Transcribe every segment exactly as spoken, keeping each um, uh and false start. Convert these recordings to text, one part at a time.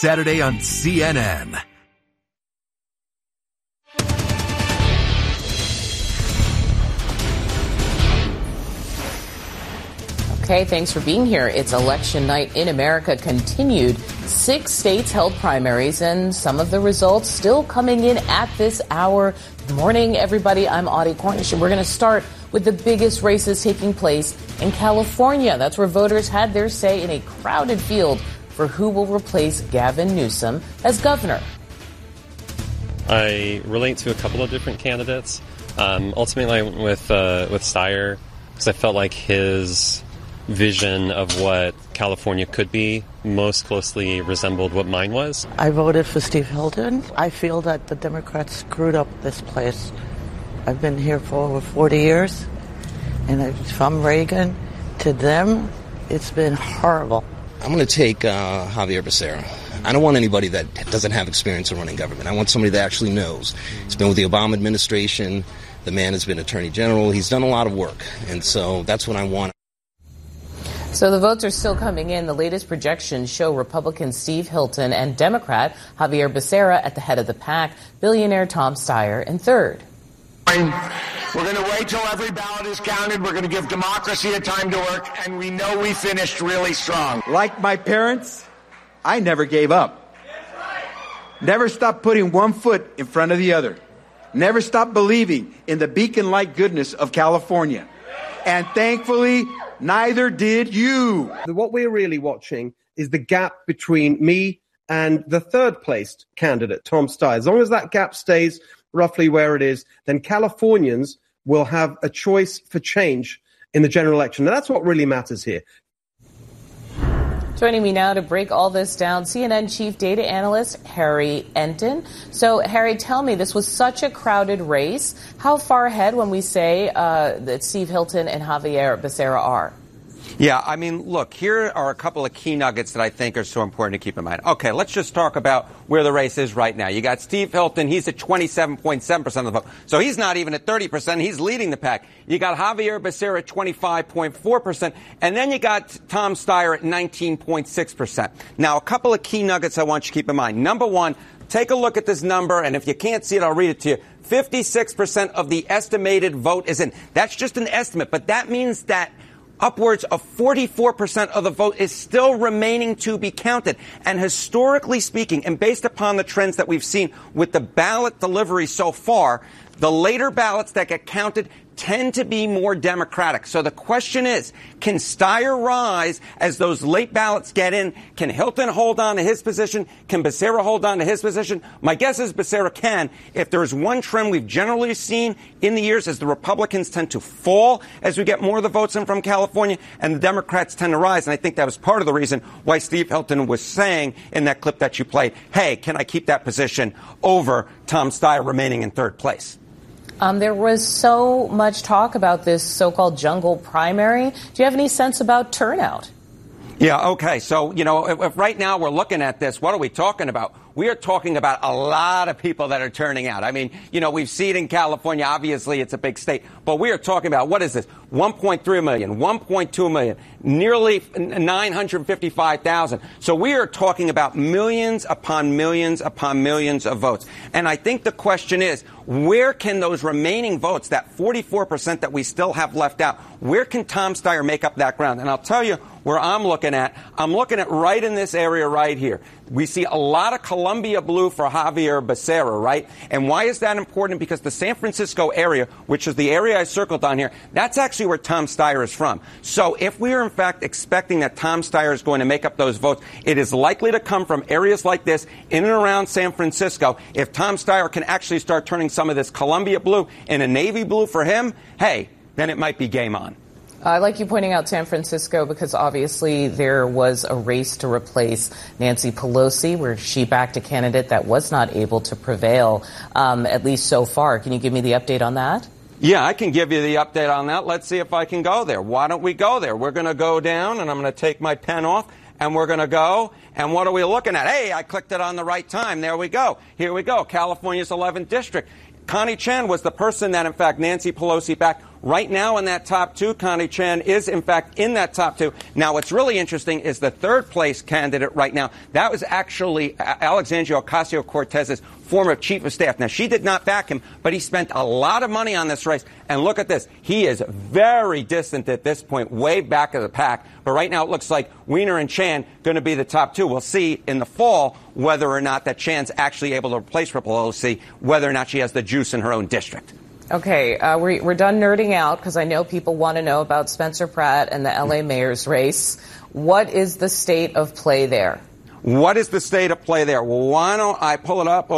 Saturday on C N N. Okay, thanks for being here. It's election night in America continued. Six states held primaries, and some of the results still coming in at this hour. Good morning, everybody. I'm Audie Cornish, and we're going to start with the biggest races taking place in California. That's where voters had their say in a crowded field for who will replace Gavin Newsom as governor. I relate to a couple of different candidates. Um, ultimately, I went with uh, with Steyer because I felt like his vision of what California could be most closely resembled what mine was. I voted for Steve Hilton. I feel that the Democrats screwed up this place. I've been here for over forty years, and from Reagan to them, it's been horrible. I'm going to take uh, Javier Becerra. I don't want anybody that doesn't have experience in running government. I want somebody that actually knows. He's been with the Obama administration. The man has been Attorney General. He's done a lot of work, and so that's what I want. So the votes are still coming in. The latest projections show Republican Steve Hilton and Democrat Javier Becerra at the head of the pack, billionaire Tom Steyer in third. We're going to wait till every ballot is counted. We're going to give democracy a time to work, and we know we finished really strong. Like my parents, I never gave up. Never stopped putting one foot in front of the other. Never stopped believing in the beacon-like goodness of California. And thankfully, neither did you. What we're really watching is the gap between me and the third-placed candidate, Tom Steyer. As long as that gap stays roughly where it is, then Californians will have a choice for change in the general election. And that's what really matters here. Joining me now to break all this down, C N N chief data analyst Harry Enten. So, Harry, tell me, this was such a crowded race. How far ahead when we say uh, that Steve Hilton and Javier Becerra are? Yeah, I mean, look, here are a couple of key nuggets that I think are so important to keep in mind. Okay, let's just talk about where the race is right now. You got Steve Hilton. He's at twenty-seven point seven percent of the vote. So he's not even at thirty percent. He's leading the pack. You got Javier Becerra at twenty-five point four percent. And then you got Tom Steyer at nineteen point six percent. Now, a couple of key nuggets I want you to keep in mind. Number one, take a look at this number, and if you can't see it, I'll read it to you. fifty-six percent of the estimated vote is in. That's just an estimate, but that means that upwards of forty-four percent of the vote is still remaining to be counted. And historically speaking, and based upon the trends that we've seen with the ballot delivery so far, the later ballots that get counted tend to be more Democratic. So the question is, can Steyer rise as those late ballots get in? Can Hilton hold on to his position? Can Becerra hold on to his position? My guess is Becerra can. If there's one trend we've generally seen in the years is the Republicans tend to fall as we get more of the votes in from California, and the Democrats tend to rise. And I think that was part of the reason why Steve Hilton was saying in that clip that you played, hey, can I keep that position over Tom Steyer remaining in third place? Um, there was so much talk about this so-called jungle primary. Do you have any sense about turnout? Yeah, okay. So, you know, if, if right now we're looking at this, what are we talking about? We are talking about a lot of people that are turning out. I mean, you know, we've seen in California, obviously it's a big state, but we are talking about, what is this, one point three million, one point two million, nearly nine hundred fifty-five thousand. So we are talking about millions upon millions upon millions of votes. And I think the question is, where can those remaining votes, that forty-four percent that we still have left out, where can Tom Steyer make up that ground? And I'll tell you where I'm looking at. I'm looking at right in this area right here. We see a lot of Columbia blue for Javier Becerra, right? And why is that important? Because the San Francisco area, which is the area I circled on here, that's actually where Tom Steyer is from. So if we are in fact expecting that Tom Steyer is going to make up those votes, it is likely to come from areas like this in and around San Francisco. If Tom Steyer can actually start turning some of this Columbia blue into navy blue for him, hey, then it might be game on. I like you pointing out San Francisco because obviously there was a race to replace Nancy Pelosi where she backed a candidate that was not able to prevail, um, at least so far. Can you give me the update on that? Yeah, I can give you the update on that. Let's see if I can go there. Why don't we go there? We're going to go down, and I'm going to take my pen off, and we're going to go. And what are we looking at? Hey, I clicked it on the right time. There we go. Here we go. California's eleventh district. Connie Chen was the person that, in fact, Nancy Pelosi backed right now in that top two, Connie Chan is, in fact, in that top two. Now, what's really interesting is the third-place candidate right now. That was actually Alexandria Ocasio-Cortez's former chief of staff. Now, she did not back him, but he spent a lot of money on this race. And look at this. He is very distant at this point, way back of the pack. But right now it looks like Weiner and Chan going to be the top two. We'll see in the fall whether or not that Chan's actually able to replace Pelosi, whether or not she has the juice in her own district. Okay, uh, we're, we're done nerding out because I know people want to know about Spencer Pratt and the L A mayor's race. What is the state of play there? What is the state of play there? Well, why don't I pull it up?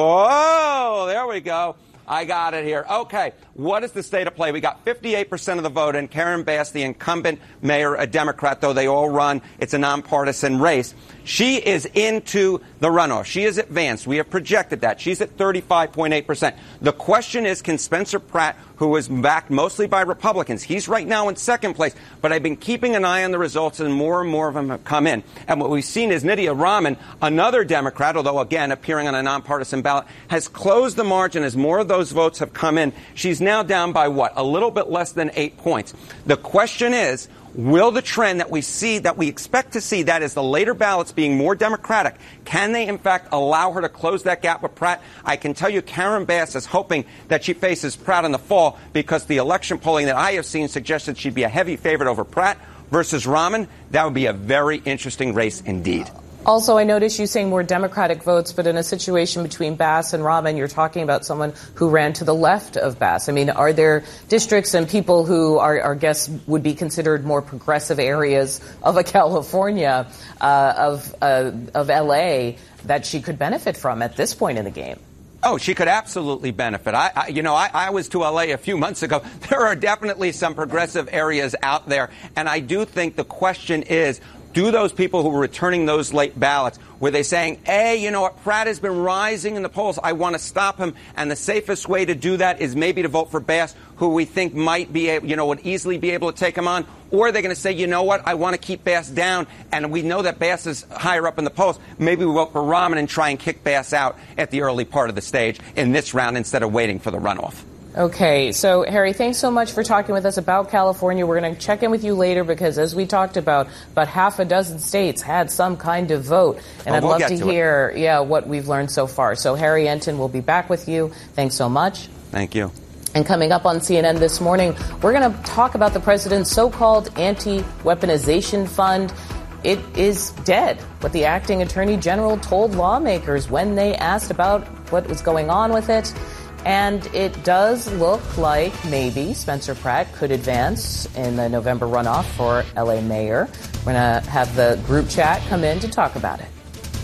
Oh, there we go. I got it here. Okay. What is the state of play? We got fifty-eight percent of the vote, and Karen Bass, the incumbent mayor, a Democrat, though they all run. It's a nonpartisan race. She is into the runoff. She is advanced. We have projected that. She's at thirty-five point eight percent. The question is, can Spencer Pratt, who is backed mostly by Republicans, he's right now in second place, but I've been keeping an eye on the results, and more and more of them have come in. And what we've seen is Nydia Rahman, another Democrat, although, again, appearing on a nonpartisan ballot, has closed the margin as more of those votes have come in. She's now down by, what, a little bit less than eight points. The question is, will the trend that we see, that we expect to see, that is the later ballots being more Democratic, can they in fact allow her to close that gap with Pratt? I can tell you Karen Bass is hoping that she faces Pratt in the fall because the election polling that I have seen suggested she'd be a heavy favorite over Pratt versus Rahman. That would be a very interesting race indeed. Also, I noticed you saying more Democratic votes, but in a situation between Bass and Rahman, you're talking about someone who ran to the left of Bass. I mean, are there districts and people who are, I guess, would be considered more progressive areas of a California, uh, of uh, of L A that she could benefit from at this point in the game? Oh, she could absolutely benefit. I, I you know, I, I was to L A a few months ago. There are definitely some progressive areas out there, and I do think the question is, do those people who are returning those late ballots, were they saying, hey, you know what, Pratt has been rising in the polls, I want to stop him, and the safest way to do that is maybe to vote for Bass, who we think might be, able, you know, would easily be able to take him on, or are they going to say, you know what, I want to keep Bass down, and we know that Bass is higher up in the polls, maybe we vote for Rahman and try and kick Bass out at the early part of the stage in this round instead of waiting for the runoff. Okay, so Harry, thanks so much for talking with us about California. We're going to check in with you later because, as we talked about, about half a dozen states had some kind of vote, and oh, I'd we'll love to, to hear, it. yeah, what we've learned so far. So Harry Enten will be back with you. Thanks so much. Thank you. And coming up on C N N this morning, we're going to talk about the president's so-called anti-weaponization fund. It is dead. What the acting attorney general told lawmakers when they asked about what was going on with it. And it does look like maybe Spencer Pratt could advance in the November runoff for L A mayor. We're going to have the group chat come in to talk about it.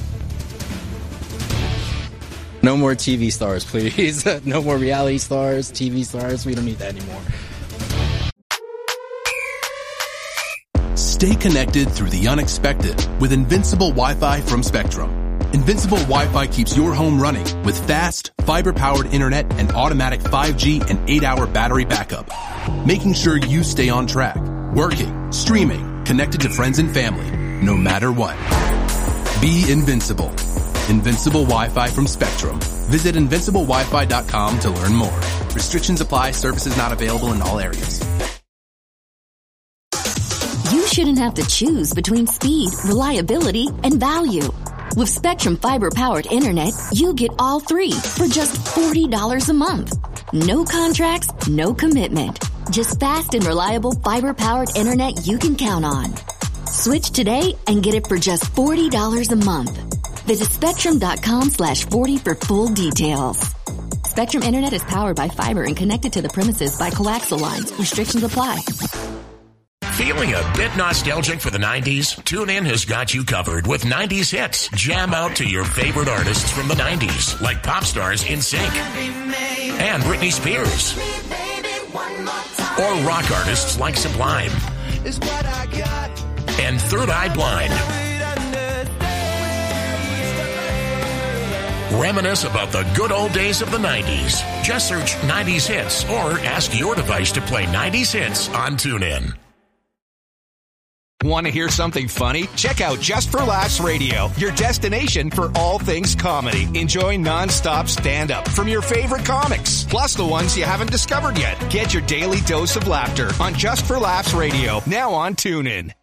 No more T V stars, please. No more reality stars, T V stars. We don't need that anymore. Stay connected through the unexpected with Invincible Wi-Fi from Spectrum. Invincible Wi-Fi keeps your home running with fast, fiber-powered internet and automatic five G and eight hour battery backup, making sure you stay on track, working, streaming, connected to friends and family, no matter what. Be invincible. Invincible Wi-Fi from Spectrum. Visit invincible wi fi dot com to learn more. Restrictions apply. Services not available in all areas. You shouldn't have to choose between speed, reliability, and value. With Spectrum fiber-powered internet, you get all three for just forty dollars a month. No contracts, no commitment. Just fast and reliable fiber-powered internet you can count on. Switch today and get it for just forty dollars a month. Visit spectrum.com slash 40 for full details. Spectrum Internet is powered by fiber and connected to the premises by coaxial lines. Restrictions apply. Feeling a bit nostalgic for the nineties? TuneIn has got you covered with nineties hits. Jam out to your favorite artists from the nineties, like pop stars NSYNC and Britney Spears, or rock artists like Sublime and Third Eye Blind. Reminisce about the good old days of the nineties. Just search nineties hits or ask your device to play nineties hits on TuneIn. Want to hear something funny? Check out Just for Laughs Radio, your destination for all things comedy. Enjoy non-stop stand-up from your favorite comics, plus the ones you haven't discovered yet. Get your daily dose of laughter on Just for Laughs Radio, now on TuneIn.